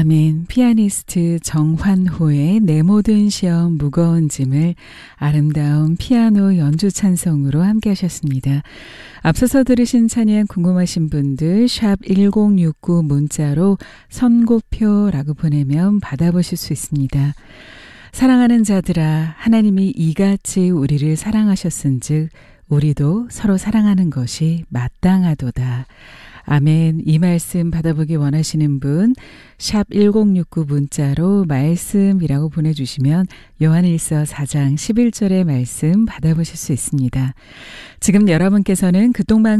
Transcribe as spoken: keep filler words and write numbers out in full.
아멘. 피아니스트 정환호의 내 모든 시험 무거운 짐을 아름다운 피아노 연주 찬송으로 함께 하셨습니다. 앞서서 들으신 찬양 궁금하신 분들 샵 일공육구 문자로 선고표라고 보내면 받아보실 수 있습니다. 사랑하는 자들아, 하나님이 이같이 우리를 사랑하셨은즉 우리도 서로 사랑하는 것이 마땅하도다. 아멘. 이 말씀 받아보기 원하시는 분 샵 일공육구 문자로 말씀이라고 보내주시면 요한일서 사 장 십일 절의 말씀 받아보실 수 있습니다. 지금 여러분께서는 극동방